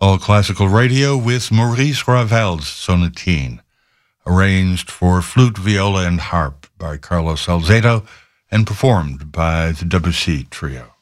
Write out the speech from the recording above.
All Classical Radio with Maurice Ravel's Sonatine, arranged for flute, viola, and harp by Carlos Salcedo and performed by the Debussy Trio.